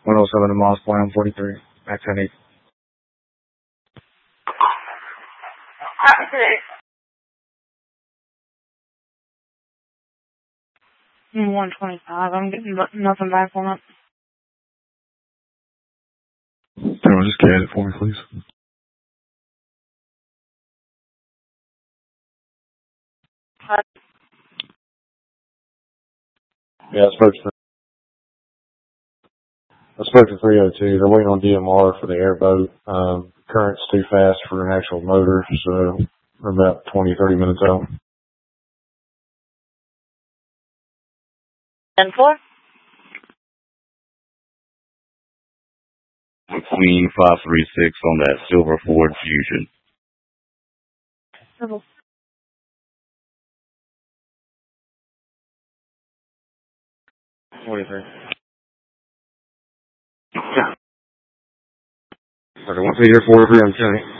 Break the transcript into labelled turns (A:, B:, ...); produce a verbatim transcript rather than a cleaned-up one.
A: one oh seven to miles plan forty-three. Max ten eight.
B: one twenty-five. I'm getting nothing back on it.
A: Everyone, just get it for me, please.
B: Hi.
A: Yeah, I spoke to I spoke to three oh two. They're waiting on D M R for the airboat. Um, current's too fast for an actual motor, so we're about twenty, thirty minutes out.
B: ten four?
C: Queen five three six on that silver Ford Fusion.
B: Double.
A: forty-three. Yeah. Okay, once we hear forty-three, I'm ten.